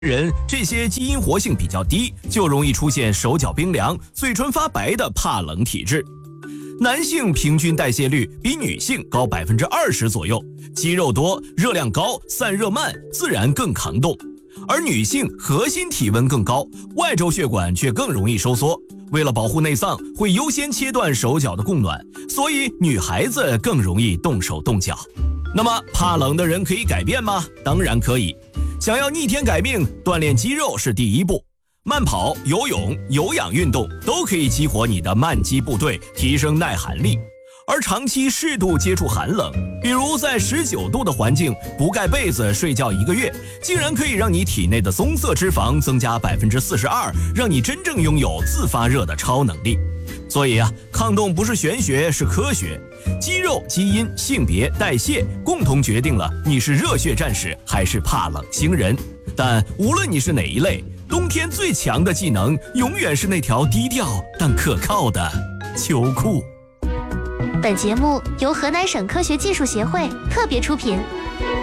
人这些基因活性比较低，就容易出现手脚冰凉、嘴唇发白的怕冷体质。男性平均代谢率比女性高20%左右，肌肉多、热量高、散热慢，自然更抗冻。而女性核心体温更高，外周血管却更容易收缩。为了保护内脏，会优先切断手脚的供暖，所以女孩子更容易冻手冻脚。那么怕冷的人可以改变吗？当然可以。想要逆天改命，锻炼肌肉是第一步。慢跑、游泳、有氧运动都可以激活你的慢肌部队，提升耐寒力。而长期适度接触寒冷，比如在19度的环境不盖被子睡觉1个月，竟然可以让你体内的棕色脂肪增加42%，让你真正拥有自发热的超能力。所以抗冻不是玄学，是科学。肌肉、基因、性别、代谢共同决定了你是热血战士还是怕冷星人。但无论你是哪一类，冬天最强的技能永远是那条低调但可靠的秋裤。 本节目由河南省科学技术协会特别出品。